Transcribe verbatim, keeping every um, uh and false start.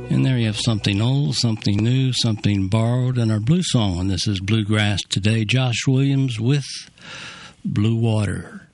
And there you have something old, something new, something borrowed, and our blue song. And this is Bluegrass Today. Josh Williams with Blue Water.